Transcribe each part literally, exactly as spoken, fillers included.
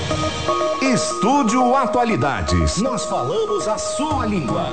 Estúdio Atualidades. Nós falamos a sua língua.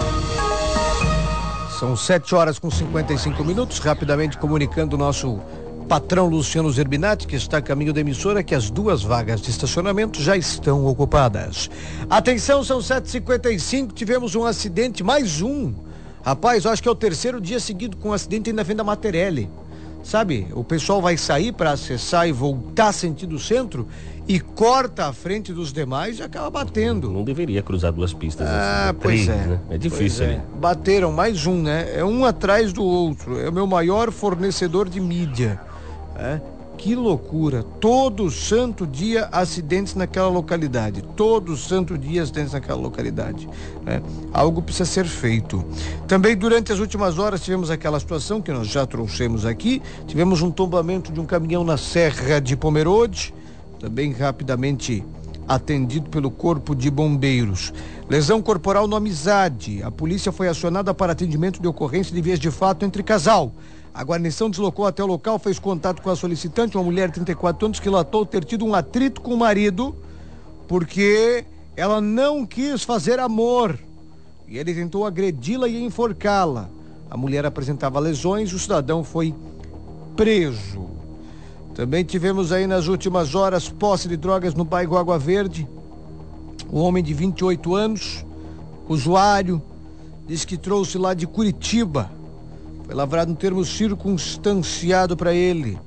São sete horas com cinquenta e cinco minutos. Rapidamente comunicando o nosso patrão Luciano Zerbinati, que está a caminho da emissora, que as duas vagas de estacionamento já estão ocupadas. Atenção, são sete e cinquenta e cinco. Tivemos um acidente, mais um. Rapaz, eu acho que é o terceiro dia seguido com um acidente ainda vem da Materelli. Sabe, o pessoal vai sair para acessar e voltar sentido centro e corta a frente dos demais e acaba batendo. Não deveria cruzar duas pistas. Ah, assim, pois três, é. Né? É difícil, é. né? Bateram mais um, né? É um atrás do outro. É o meu maior fornecedor de mídia. É. Que loucura. Todo santo dia acidentes naquela localidade. Todo santo dia acidentes naquela localidade. É. Algo precisa ser feito. Também durante as últimas horas tivemos aquela situação que nós já trouxemos aqui. Tivemos um tombamento de um caminhão na Serra de Pomerode. Também rapidamente atendido pelo Corpo de Bombeiros. Lesão corporal no Amizade. A polícia foi acionada para atendimento de ocorrência de vias de fato entre casal. A guarnição deslocou até o local, fez contato com a solicitante, uma mulher de trinta e quatro anos, que relatou ter tido um atrito com o marido, porque ela não quis fazer amor. E ele tentou agredi-la e enforcá-la. A mulher apresentava lesões, o cidadão foi preso. Também tivemos aí nas últimas horas posse de drogas no bairro Água Verde. Um homem de vinte e oito anos, usuário, diz que trouxe lá de Curitiba. Foi lavrado um termo circunstanciado para ele.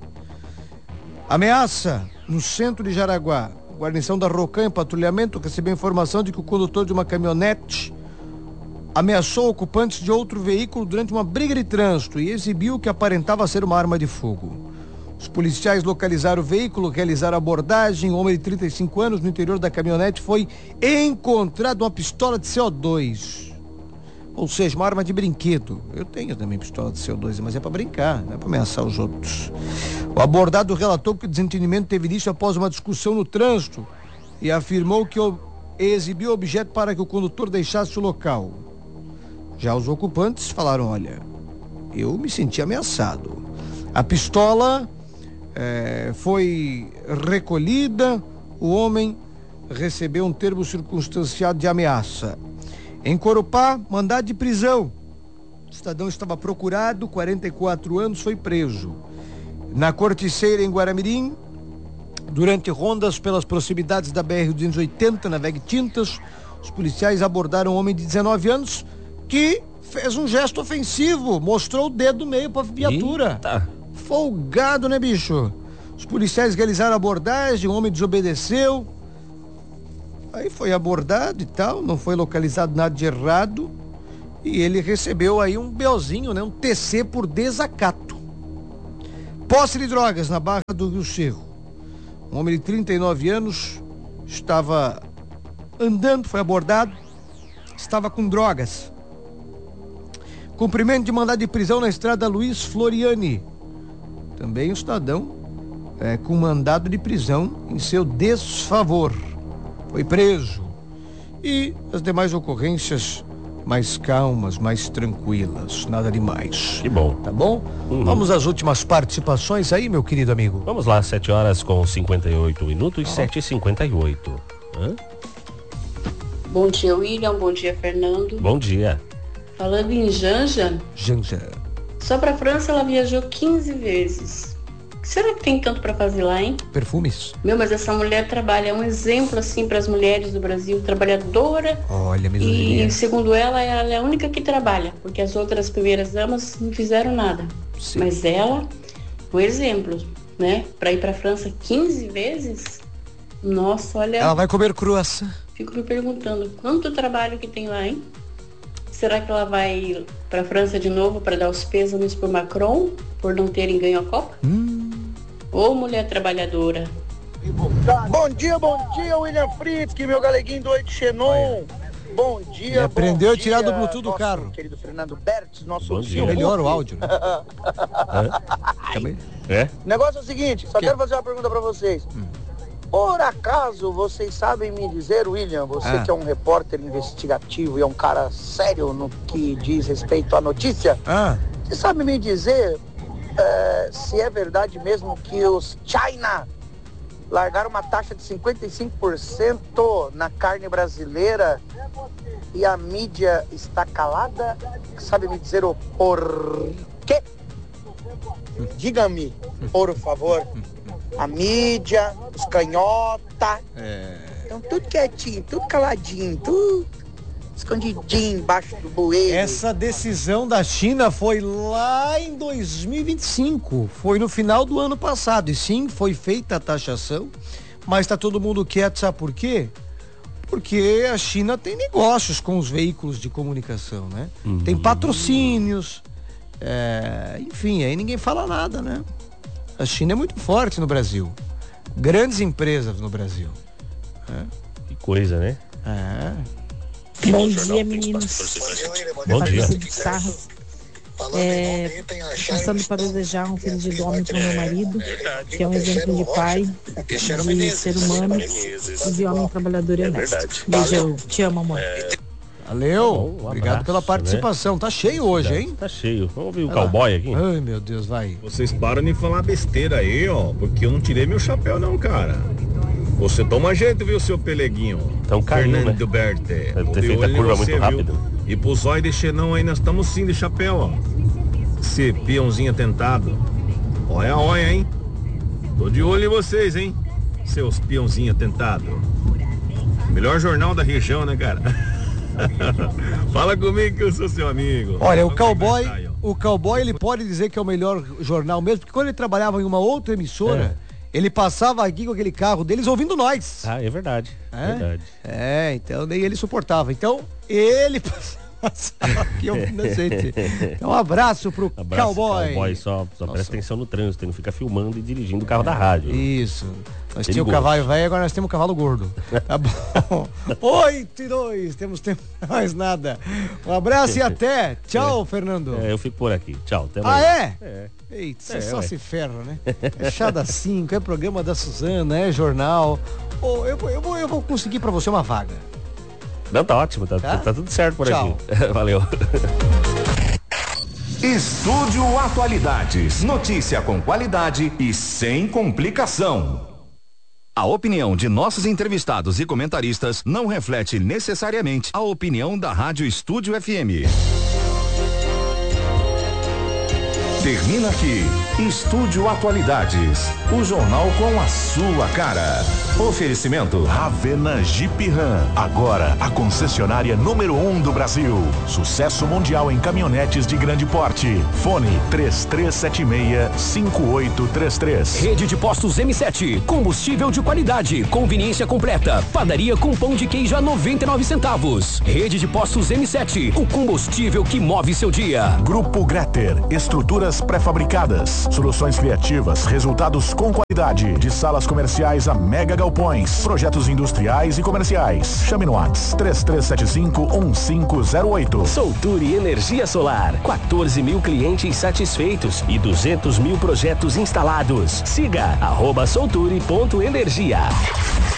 Ameaça no centro de Jaraguá. Guarnição da Rocan em patrulhamento recebeu informação de que o condutor de uma caminhonete ameaçou ocupantes de outro veículo durante uma briga de trânsito e exibiu o que aparentava ser uma arma de fogo. Os policiais localizaram o veículo, realizaram a abordagem. Um homem de trinta e cinco anos no interior da caminhonete foi encontrado uma pistola de C O dois. Ou seja, uma arma de brinquedo. Eu tenho também pistola de C O dois, mas é para brincar, não é para ameaçar os outros. O abordado relatou que o desentendimento teve início após uma discussão no trânsito e afirmou que exibiu o objeto para que o condutor deixasse o local. Já os ocupantes falaram, olha, eu me senti ameaçado. A pistola é, foi recolhida, o homem recebeu um termo circunstanciado de ameaça. Em Corupá, mandado de prisão. O cidadão estava procurado, quarenta e quatro anos, foi preso. Na Corticeira, em Guaramirim, durante rondas pelas proximidades da B R duzentos e oitenta, na V E G Tintas, os policiais abordaram um homem de dezenove anos que fez um gesto ofensivo, mostrou o dedo no meio para a viatura. Eita. Folgado, né, bicho? Os policiais realizaram a abordagem, o homem desobedeceu. Aí foi abordado e tal, não foi localizado nada de errado e ele recebeu aí um BOzinho, né? Um T C por desacato. Posse de drogas na Barra do Rio Cerro. Um homem de trinta e nove anos estava andando, foi abordado, estava com drogas. Cumprimento de mandado de prisão na estrada Luiz Floriani. Também o cidadão é, com mandado de prisão em seu desfavor. Foi preso. E as demais ocorrências mais calmas, mais tranquilas, nada demais. Que bom. Tá bom? Uhum. Vamos às últimas participações aí, meu querido amigo. Vamos lá, sete horas com cinquenta e oito minutos, ah. sete e cinquenta e oito. Hã? Bom dia, William. Bom dia, Fernando. Bom dia. Falando em Janja. Janja. Só pra França ela viajou quinze vezes. O que será que tem tanto pra fazer lá, hein? Perfumes. Meu, mas essa mulher trabalha, é um exemplo assim para as mulheres do Brasil, trabalhadora. Olha, misoginia. E segundo ela, ela é a única que trabalha, porque as outras primeiras damas não fizeram nada. Sim. Mas ela, um exemplo, né? Pra ir pra França quinze vezes, nossa, olha. Ela vai comer croissant. Fico me perguntando quanto trabalho que tem lá, hein? Será que ela vai pra França de novo para dar os pêsames pro Macron por não terem ganho a Copa? Hum. Ô, mulher trabalhadora. Bom dia, bom dia, William Fritz, que meu galeguinho do oito Xenon. Bom dia, Ele aprendeu bom a tirar dia, do Bluetooth do nosso carro. Querido Fernando Bertz, nosso Bom dia. Melhora o áudio, né? é? é? O negócio é o seguinte, só que? quero fazer uma pergunta pra vocês. Hum. Por acaso vocês sabem me dizer, William, você ah. que é um repórter investigativo e é um cara sério no que diz respeito à notícia, ah. você sabe me dizer uh, se é verdade mesmo que os China largaram uma taxa de cinquenta e cinco por cento na carne brasileira e a mídia está calada? Sabe me dizer o porquê? Diga-me, por favor. A mídia, os canhota, é. Então tudo quietinho, tudo caladinho, tudo escondidinho embaixo do bueiro. Essa decisão da China foi lá em dois mil e vinte e cinco, foi no final do ano passado, e sim, foi feita a taxação, mas tá todo mundo quieto, sabe por quê? Porque a China tem negócios com os veículos de comunicação, né? Uhum. Tem patrocínios, é, enfim, aí ninguém fala nada, né? A China é muito forte no Brasil, grandes empresas no Brasil. É. Que coisa, né? É. Bom dia, meninos. Bom dia. É, passando para desejar um feliz homem para o meu marido, que é um exemplo de pai, de ser humano e de homem trabalhador e honesto. Beijão, te amo, amor. Valeu, um obrigado abraço, pela participação. Né? Tá cheio hoje, hein? Tá cheio. Vamos ouvir o vai cowboy lá. Aqui? Ai, meu Deus, vai. Vocês param de falar besteira aí, ó, porque eu não tirei meu chapéu não, cara. Você toma jeito, viu, seu peleguinho? Então caiu, Fernando né? Berte. Deve ter feito a curva muito rápido. E pro zóio de xenão aí, nós estamos sim de chapéu, ó. Esse peãozinho atentado. Olha, olha, hein? Tô de olho em vocês, hein? Seus peãozinho atentado. Melhor jornal da região, né, cara? Fala comigo que eu sou seu amigo. Olha, o cowboy, o cowboy, ele pode dizer que é o melhor jornal mesmo, porque quando ele trabalhava em uma outra emissora... É. Ele passava aqui com aquele carro deles ouvindo nós. Ah, é verdade. É, verdade. É, então nem ele suportava. Então, ele passava aqui ouvindo a gente. Então, um abraço pro abraço, cowboy. Cowboy, só, só presta atenção no trânsito, não fica filmando e dirigindo o carro é, da rádio. Isso. Nós tínhamos o cavalo velho, agora nós temos o cavalo gordo. Tá bom. Oito e dois, temos tempo mais nada. Um abraço e até. Tchau, é. Fernando. É, eu fico por aqui. Tchau, até mais. Ah, é? É. Eita, você é, só ué. Se ferra, né? É Chada cinco, é programa da Suzana, é jornal. Oh, eu, eu, vou, eu vou conseguir pra você uma vaga. Não, tá ótimo, tá, tá? tá tudo certo por Tchau. Aqui. Valeu. Estúdio Atualidades. Notícia com qualidade e sem complicação. A opinião de nossos entrevistados e comentaristas não reflete necessariamente a opinião da Rádio Estúdio F M. Termina aqui, Estúdio Atualidades, o jornal com a sua cara. Oferecimento Ravena Jeep Ram, agora a concessionária número um do Brasil. Sucesso mundial em caminhonetes de grande porte. Fone três três sete seis, cinco oito três três. Rede de postos M sete, combustível de qualidade, conveniência completa, padaria com pão de queijo a noventa e nove centavos. Rede de postos M sete, o combustível que move seu dia. Grupo Greter, estruturas pré-fabricadas, soluções criativas, resultados com qualidade, de salas comerciais a mega galpões, projetos industriais e comerciais. Chame no WhatsApp três três sete cinco, um cinco zero oito. Solturi Energia Solar, quatorze mil clientes satisfeitos e duzentos mil projetos instalados. Siga arroba solturi ponto energia.